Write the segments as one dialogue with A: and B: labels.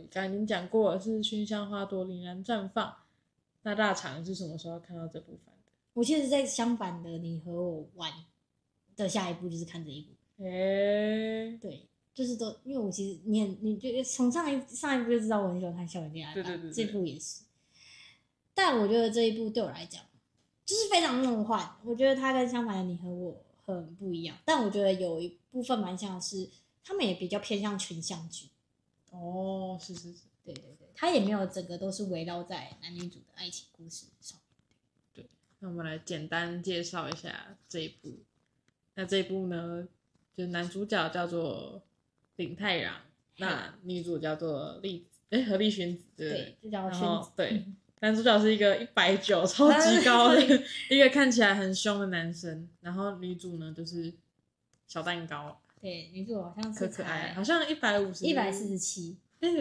A: 刚才已经讲过了，是熏香花朵凛然绽放。那大肠是什么时候看到这部番的？
B: 我其实在相反的你和我玩的下一部就是看这一部。对，就是都因为我其实你就从上一部就知道我很喜欢看校园恋爱番，
A: 对，
B: 这部也是。但我觉得这一部对我来讲就是非常梦幻，我觉得它跟相反的你和我很不一样，但我觉得有一部分蛮像是他们也比较偏向群像剧。
A: 是，
B: 对，它也没有整个都是围绕在男女主的爱情故事上。
A: 对，那我们来简单介绍一下这一部。那这一部呢，就是男主角叫做林太郎，那女主叫做何立薰子，
B: 对，就叫
A: 薰
B: 子。
A: 对，男主角是一个190超级高的一个看起来很凶的男生，然后女主呢就是小蛋糕。
B: 对，女主好像是
A: 可爱，好像
B: 147，147，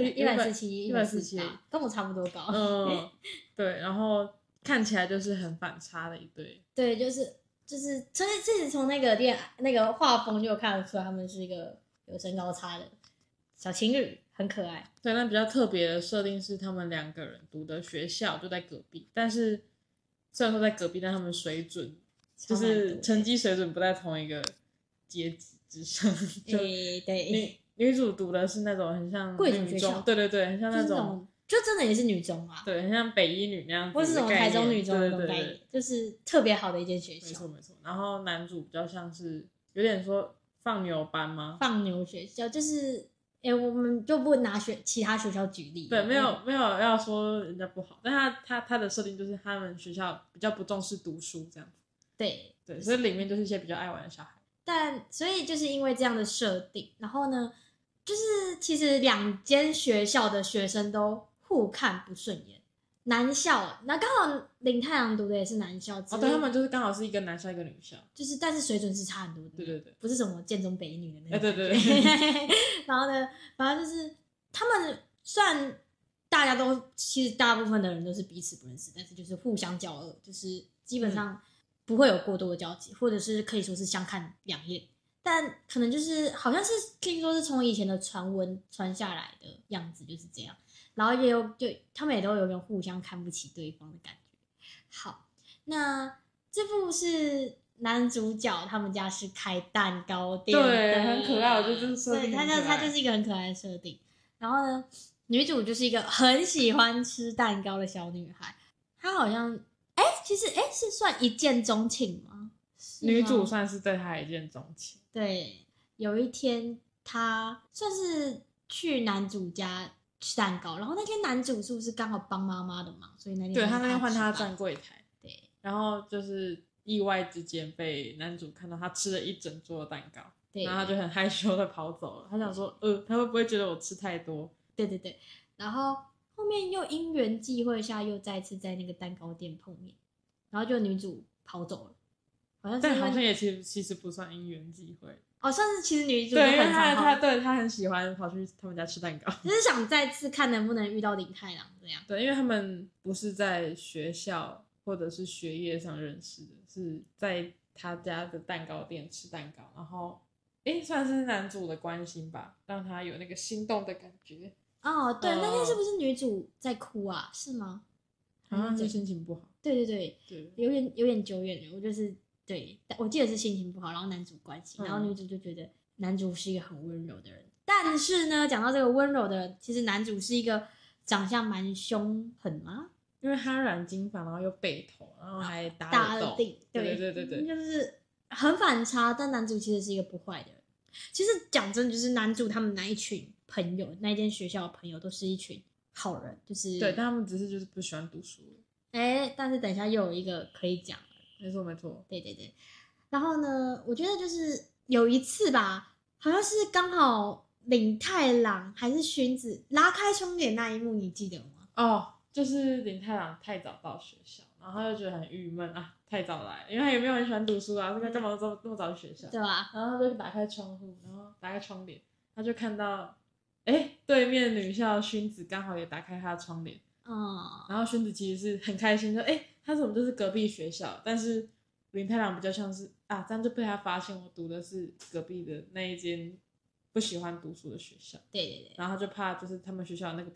B: 跟我差不多高。
A: 对，然后看起来就是很反差的一对。
B: 对，就是从那个画风就看得出来，他们是一个有身高差的小情侣，很可爱。
A: 对，那比较特别的设定是他们2个人读的学校就在隔壁，但是虽然说在隔壁，但他们水准就是成绩水准不在同一个阶级之上。
B: 对，
A: 女主读的是那种很像
B: 贵族学校，
A: 对，很像那种，
B: 就真的也是女中啊，
A: 对，很像北一女那样子，
B: 或是什么台中女中那种概念，就是特别好的一间学校。
A: 没错。然后男主比较像是有点说放牛班吗？
B: 放牛学校就是。我们就不拿其他学校举例。
A: 对，没有要说人家不好，但他的设定就是他们学校比较不重视读书这样子。对，所以里面就是一些比较爱玩的小孩。
B: 所以就是因为这样的设定，然后呢，就是其实2间学校的学生都互看不顺眼。男校，那刚好林太郎读的也是男校，
A: 对，他们就是刚好是一个男校一个女校，
B: 就是但是水准是差很多的。对，不是什么建中北一女的那种。
A: 对。
B: 然后呢，反正就是他们虽然大家都其实大部分的人都是彼此不认识，但是就是互相交恶，就是基本上不会有过多的交集，或者是可以说是相看两厌。但可能就是好像是听说是从以前的传闻传下来的样子就是这样。然后他们也都有点互相看不起对方的感觉。好，那这部是男主角他们家是开蛋糕店的，
A: 对，很可爱，我觉得这个设定很可爱。
B: 他就是一个很可爱的设定。然后呢，女主就是一个很喜欢吃蛋糕的小女孩。她好像其实是算一见钟情吗？
A: 女主算是对她一见钟情。
B: 对，有一天她算是去男主家吃蛋糕，然后那天男主是不是刚好帮妈妈的忙，所以那天
A: 对他那天换他站柜台，
B: 对，
A: 然后就是意外之间被男主看到他吃了一整桌的蛋糕，对，然后他就很害羞的跑走了。他想说，他会不会觉得我吃太多？
B: 对，然后后面又因缘际会下又再次在那个蛋糕店碰面，然后就女主跑走了，
A: 但好像也其实不算因缘际会。
B: 算是其实女主
A: 对，因为他很喜欢跑去他们家吃蛋糕，
B: 就是想再次看能不能遇到林太郎这样。
A: 对，因为他们不是在学校或者是学业上认识的，是在他家的蛋糕店吃蛋糕，然后算是男主的关心吧，让他有那个心动的感觉。
B: 对，那天是不是女主在哭啊？是吗？
A: 好像是心情不好。
B: 对，有点久远了。我就是对，我记得是心情不好，然后男主关心，然后女主就觉得男主是一个很温柔的人。但是呢，讲到这个温柔的人，其实男主是一个长相蛮凶狠吗？
A: 因为他染金发，然后又背头，然后还打耳洞。对，
B: 就是很反差。但男主其实是一个不坏的人。其实讲真，就是男主他们那一群朋友，那一间学校的朋友都是一群好人，就是
A: 对，但他们只是就是不喜欢读书。
B: 但是等一下又有一个可以讲。
A: 没错。
B: 对。然后呢，我觉得就是有一次吧，好像是刚好林太郎还是薰子拉开窗帘那一幕，你记得吗？
A: 就是林太郎太早到学校，然后他就觉得很郁闷啊，太早来，因为他也没有很喜欢读书啊，干嘛这么早去学校？
B: 对吧？
A: 然后他就打开窗户，然后打开窗帘，他就看到，对面女校薰子刚好也打开他的窗帘。然后薰子其实是很开心，说他怎么就是隔壁学校，但是林太郎比较像是这样就被他发现我读的是隔壁的那一间不喜欢读书的学校。
B: 对，
A: 然后他就怕就是他们学校那个